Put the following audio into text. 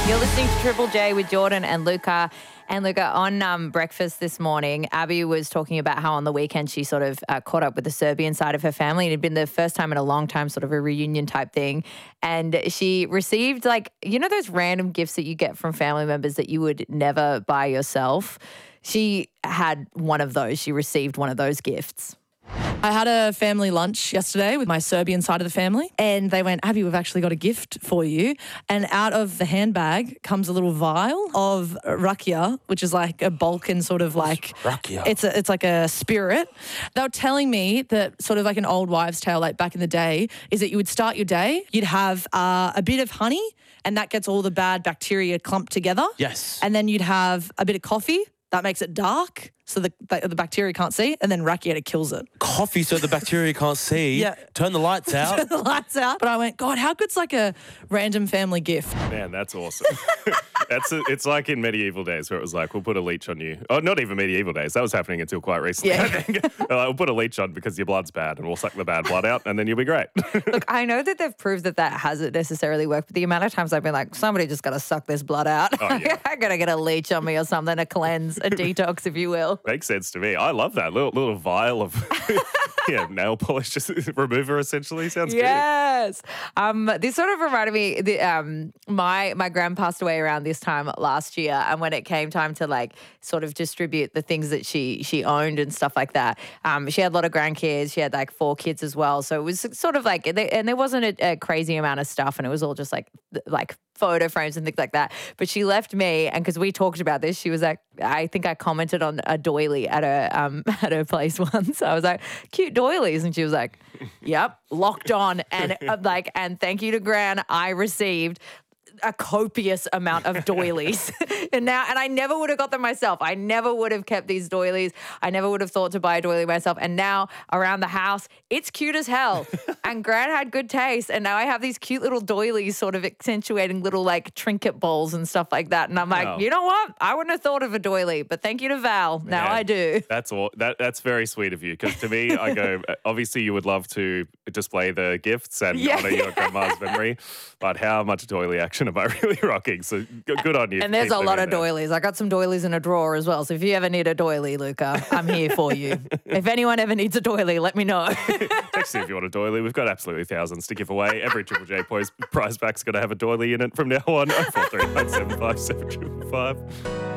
You're listening to Triple J with Jordan and Luca. And Luca, on breakfast this morning, Abby was talking about how on the weekend she sort of caught up with the Serbian side of her family. It had been the first time in a long time, sort of a reunion type thing. And she received those random gifts that you get from family members that you would never buy yourself. She had one of those. She received one of those gifts. I had a family lunch yesterday with my Serbian side of the family, and they went, Abby, we've actually got a gift for you. And out of the handbag comes a little vial of rakia, which is like a Balkan sort of like... Rakia? It's like a spirit. They were telling me that sort of like an old wives' tale, like back in the day, is that you would start your day, you'd have a bit of honey, and that gets all the bad bacteria clumped together. Yes. And then you'd have a bit of coffee. That makes it dark, so the bacteria can't see, and then rakia kills it. Coffee so the bacteria can't see. Yeah. Turn the lights out. Turn the lights out. But I went, God, how good's like a random family gift? Man, that's awesome. It's like in medieval days where it was like, we'll put a leech on you. Oh, not even medieval days. That was happening until quite recently, Yeah. I think. Like, we'll put a leech on because your blood's bad and we'll suck the bad blood out and then you'll be great. Look, I know that they've proved that hasn't necessarily worked, but the amount of times I've been like, somebody just got to suck this blood out. Oh, yeah. I got to get a leech on me or something, a cleanse, a detox, if you will. Makes sense to me. I love that. Little vial of nail polish just remover essentially. Sounds Yes. This sort of reminded me, my gran passed away around this time last year, and when it came time to like sort of distribute the things that she owned and stuff like that, she had a lot of grandkids. She had like 4 kids as well. So it was sort of like, and there wasn't a crazy amount of stuff, and it was all just like photo frames and things like that. But she left me, and because we talked about this, she was like, I think I commented on a doily at her place once. I was like, cute doilies, and she was like, yep, locked on, and and thank you to Gran, I received a copious amount of doilies. and I never would have got them myself. I never would have kept these doilies. I never would have thought to buy a doily myself. And now around the house, it's cute as hell. And Gran had good taste. And now I have these cute little doilies sort of accentuating little like trinket balls and stuff like that. And I'm like, Wow. You know what? I wouldn't have thought of a doily, but thank you to Val. Now Yeah. I do. That's very sweet of you, because to me, I go, obviously you would love to display the gifts and Yeah. honour your grandma's memory, but how much doily action am I really rocking? So good on you. And there's Keep a lot living of it down. doilies. I got some doilies in a drawer as well. So if you ever need a doily, Luca, I'm here for you. If anyone ever needs a doily, let me know. Text me if you want a doily. We've got absolutely thousands to give away. Every Triple J prize pack's going to have a doily in it from now on. 0439757555.